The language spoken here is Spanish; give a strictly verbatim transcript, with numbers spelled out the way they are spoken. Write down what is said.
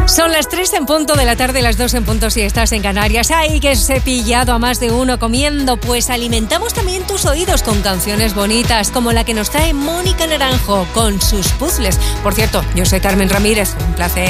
Son las tres en punto de la tarde, las dos en punto si estás en Canarias. ¡Ay, que os he pillado a más de uno comiendo! Pues alimentamos también tus oídos con canciones bonitas, como la que nos trae Mónica Naranjo con sus puzzles. Por cierto, yo soy Carmen Ramírez, un placer.